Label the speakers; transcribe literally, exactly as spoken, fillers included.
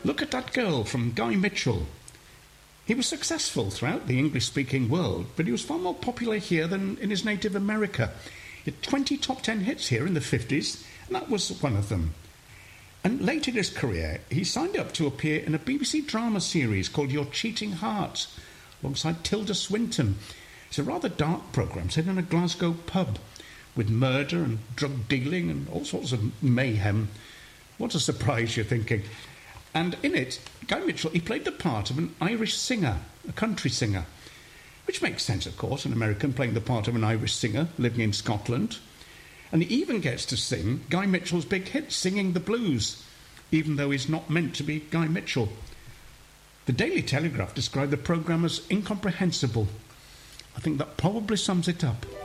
Speaker 1: Look at That Girl from Guy Mitchell. He was successful throughout the English-speaking world, but he was far more popular here than in his native America. He had twenty top ten hits here in the fifties, and that was one of them. And late in his career, he signed up to appear in a B B C drama series called Your Cheating Heart, alongside Tilda Swinton. It's a rather dark programme set in a Glasgow pub, with murder and drug dealing and all sorts of mayhem. What a surprise, you're thinking. And in it, Guy Mitchell, he played the part of an Irish singer, a country singer, which makes sense, of course, an American playing the part of an Irish singer living in Scotland. And he even gets to sing Guy Mitchell's big hit, Singing the Blues, even though he's not meant to be Guy Mitchell. The Daily Telegraph described the programme as incomprehensible. I think that probably sums it up.